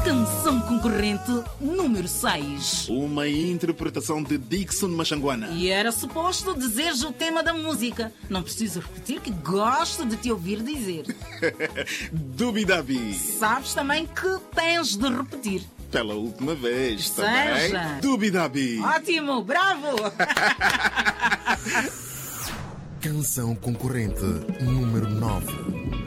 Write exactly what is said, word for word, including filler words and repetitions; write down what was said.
Canção concorrente número seis. Uma interpretação de Dixon Machanguana. E era suposto dizeres o tema da música. Não preciso repetir que gosto de te ouvir dizer. Dubidabi. Sabes também que tens de repetir. Pela última vez Seja. também. Dubidabi. Ótimo, bravo! Canção concorrente número nove.